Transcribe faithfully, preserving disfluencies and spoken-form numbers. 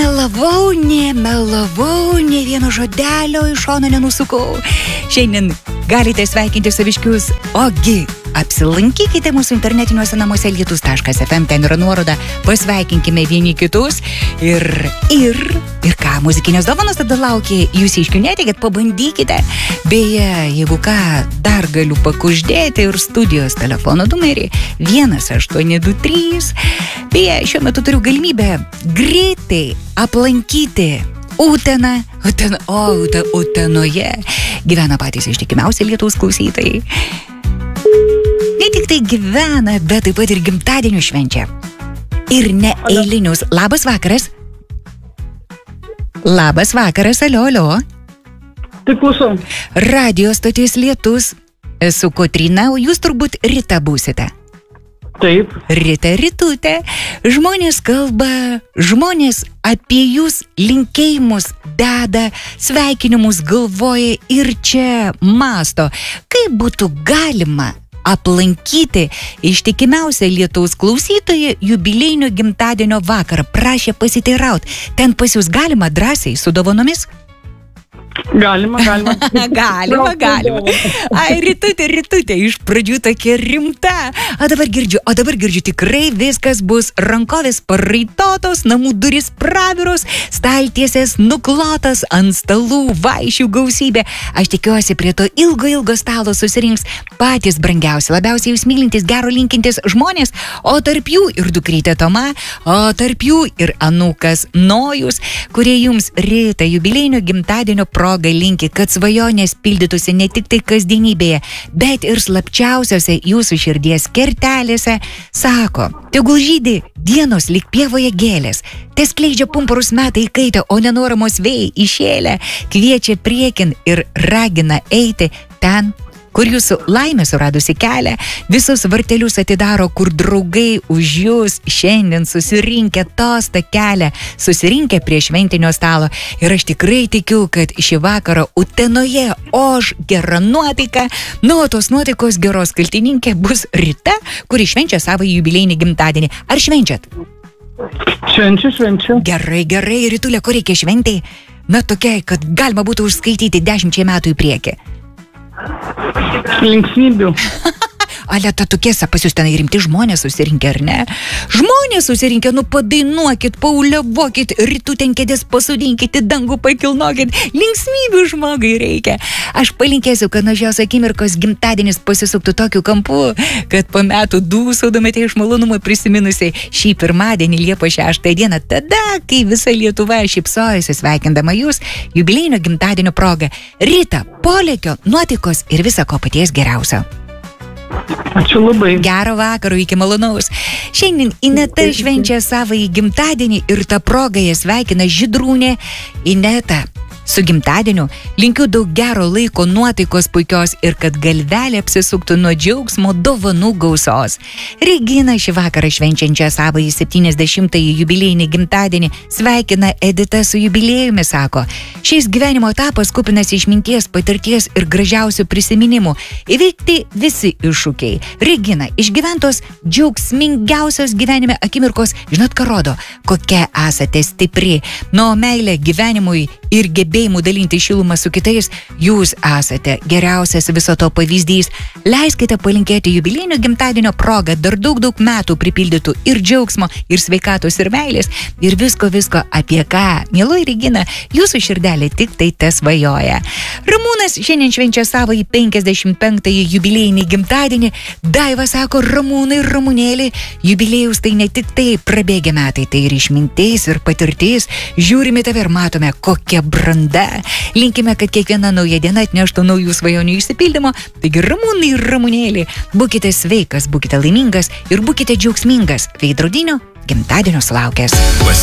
Nemelavau, nemelavau, ne vieno žodelio iš šono nenusukau. Šiandien galite sveikinti saviškius, ogi apsilankykite mūsų internetiniuose namuose lietus taškas ef em, ten yra nuoroda, pasveikinkime vieni kitus ir, ir, ir ką, muzikinės dovanos tada laukia, jūs iškiunėtikit, pabandykite. Beje, jeigu ką, dar galiu pakuždėti ir studijos telefono numerį vienas aštuoni du trys. Beje, šiuo metu turiu galimybę greitai aplankyti Uteną, Utena, o, Ute, Utenoje gyvena patys ištikimiausi lietaus klausytojai. Ne tik tai gyvena, bet taip pat ir gimtadienių švenčia. Ir ne eilinius. Labas vakaras. Labas vakaras, alio, alio. Tik klausau. Radio stotis Lietus. Esu Kotryna, o jūs turbūt Rita būsite. Taip. Rita, Ritutė. Žmonės kalba, žmonės apie jūs linkėjimus deda, sveikinimus galvoja ir čia masto. Kaip būtų galima aplankyti ištikimiausią lietaus klausytoją jubiliejinio gimtadienio vakarą? Prašė pasiteiraut. Ten pas jūs galima drąsiai su dovanomis? Galima, galima. galima, galima. Ai, Ritutė, Ritutė, iš pradžių tokia rimta. O dabar girdžiu, o dabar girdžiu, tikrai viskas bus rankovės paraitotos, namų duris praviros, staltiesės nuklotas, ant stalų vaišių gausybė. Aš tikiuosi, prie to ilgo, ilgo stalo susirinks patys brangiausi, labiausiai jūs mylintis, gero linkintis žmonės, o tarp jų ir dukrytė Toma, o tarp jų ir anūkas Nojus, kurie jums, Rita, jubiliejinio gimtadienio proga linki, kad svajonės pildytųsi ne tik tai kasdienybėje, bet ir slapčiausiose jūsų širdies kertelėse. Sako, tegul žydi dienos lyg pievoje gėlės, te skleidžia pumpurus metai įkaitę, o nenoramos vėjai išėlę, kviečia priekin ir ragina eiti ten, kur jūsų laimė suradusi kelią, visus vartelius atidaro, kur draugai už jūs šiandien susirinkę tostą kelią, susirinkę prie šventinio stalo. Ir aš tikrai tikiu, kad šį vakarą Utenoje oš gera nuotaika. Nu, o tos nuotaikos geros kaltininkė bus Rita, kuri švenčia savo jubiliejinį gimtadienį. Ar švenčiat? Švenčiu, švenčiu. Gerai, gerai, Ritulė, ko reikia šventei? Na, tokiai, kad galima būtų užskaityti dešimčiai metų į priekį. Linksmybių. Ale, ta tokiesa, pas jūs tenai rimti žmonės susirinkę, ar ne? Žmonės susirinkę, nu padainuokit, pauliavokit, Rytų ten kėdės pasodinkit, dangų pakilnokit, linksmybių žmogui reikia. Aš palinkėsiu, kad nuo šios akimirkos gimtadienis pasisuktų tokiu kampu, kad po metų dūsaudamėte iš malonumo prisiminusiai šį pirmadienį Liepos šeštąją dieną, tada, kai visa Lietuva šypsojasi sveikindama jūs jubiliejinio gimtadienio proga. Rita, polėkio, nuotaikos ir visa ko paties geriausio. Ačiū labai. Gero vakaro, iki malonaus. Šiandien Ineta švenčia savąjį gimtadienį ir tą progą ją sveikina Žydrūnė. Ineta, su gimtadieniu linkiu daug gero laiko, nuotaikos puikios ir kad galvelė apsisuktų nuo džiaugsmo dovanų gausos. Regina šį vakarą švenčiančią savąjį septyniasdešimtąjį jubiliejinį gimtadienį sveikina Edita su jubiliejumi, sako. Šiais gyvenimo etapas kupinas išminties, patirties ir gražiausių prisiminimų. Įveikti visi iššūkiai. Regina, išgyventos džiaugsmingiausios gyvenime akimirkos, žinot, ką rodo, kokia esate stipri. Nuo meilė gyvenimui ir gebėjimų dalinti šilumą su kitais, jūs esate geriausias viso to pavyzdys. Leiskite palinkėti jubiliejinio gimtadienio progą dar daug daug metų pripildytų ir džiaugsmo, ir sveikatos, ir meilės, ir visko, visko, apie ką, mieloji Regina, jūsų širdelė tik tai tesvajoja. Ramūnas šiandien švenčia savąjį penkiasdešimt penktąjį jubiliejinį gimtadienį. Daiva sako, Ramūnai, Ramūnėlį, jubiliejus tai ne tik tai prabėgę metai, tai ir išmintis, ir patirtis. Žiūrime tave ir matome, kokia branda. Linkime, kad kiekviena nauja diena atneštų naujų svajonių išsipildymo. Taigi, Ramūnai ir Ramūnėlį, būkite sveikas, būkite laimingas ir būkite džiaugsmingas. Veidrodinio gimtadienio sulaukęs.